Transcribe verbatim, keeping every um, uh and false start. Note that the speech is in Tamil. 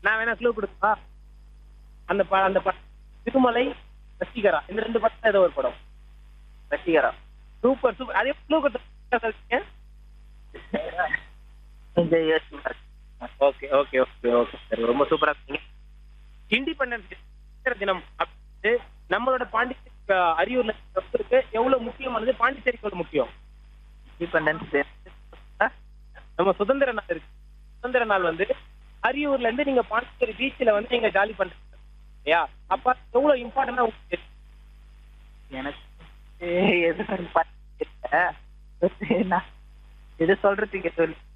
நான் வேணா க்ளூ கொடுப்பா. அந்த ப அந்த படம் திருமலை, ரசிகரா, இந்த ரெண்டு படம் ஏதோ ஒரு படம். ரசிகரா. Super super. அதே க்ளூ கொடுத்து சொல்றீங்க. கொஞ்சம் யோசிச்சு ஓகே ஓகே ஓகே ஓகே சரி, ரொம்ப சூப்பரா இருக்கீங்க. இண்டிபெண்டன்ஸ் தினம் அப்படின்ட்டு நம்மளோட பாண்டிச்சேரி அஹ், அரியூர்ல இருக்கு. எவ்வளவு முக்கியமானது, பாண்டிச்சேரிக்கு எவ்வளவு முக்கியம்? Independence day. நம்ம சுதந்திர நாள் இருக்கு. சுதந்திர நாள் வந்து அரியூர்ல இருந்து நீங்க பாண்டிச்சேரி பீச்ல வந்து நீங்க ஜாலி பண்றீங்க இல்லையா? அப்ப எவ்வளவு இம்பார்ட்டன்டா உங்களுக்கு தெரியும்? எனக்கு எதுவும் தெரியல. நான் இது சொல்றதுக்கு எதுவும் இல்லை.